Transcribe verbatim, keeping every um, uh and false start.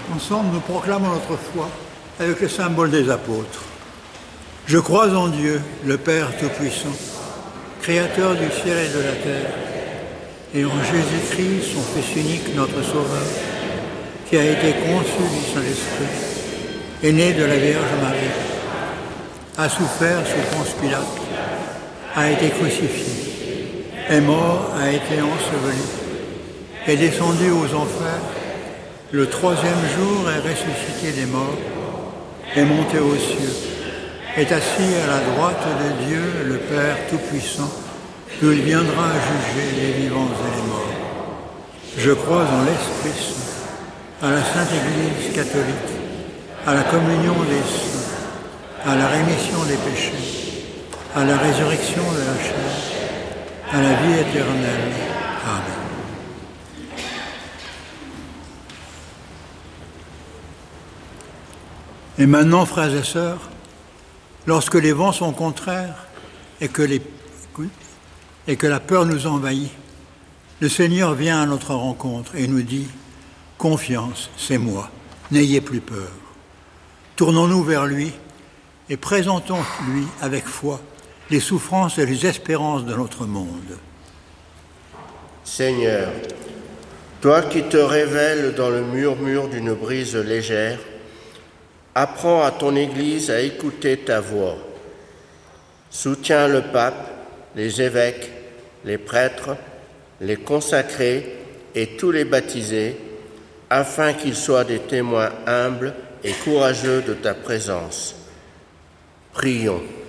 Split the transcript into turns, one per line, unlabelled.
Ensemble, nous proclamons notre foi avec le symbole des apôtres. Je crois en Dieu, le Père Tout-Puissant, Créateur du ciel et de la terre, et en Jésus-Christ, son Fils unique, notre Sauveur, qui a été conçu du Saint-Esprit, est né de la Vierge Marie, a souffert sous Ponce Pilate, a été crucifié, est mort, a été enseveli, est descendu aux enfers, le troisième jour est ressuscité des morts, est monté aux cieux, est assis à la droite de Dieu, le Père Tout-Puissant, d'où il viendra juger les vivants et les morts. Je crois en l'Esprit Saint, à la Sainte Église catholique, à la communion des saints, à la rémission des péchés, à la résurrection de la chair, à la vie éternelle. Amen. Et maintenant, frères et sœurs, lorsque les vents sont contraires et que, les, et que la peur nous envahit, le Seigneur vient à notre rencontre et nous dit « Confiance, c'est moi, n'ayez plus peur ». Tournons-nous vers lui et présentons-lui avec foi les souffrances et les espérances de notre monde.
Seigneur, toi qui te révèles dans le murmure d'une brise légère, apprends à ton Église à écouter ta voix. Soutiens le pape, les évêques, les prêtres, les consacrés et tous les baptisés, afin qu'ils soient des témoins humbles et courageux de ta présence. Prions.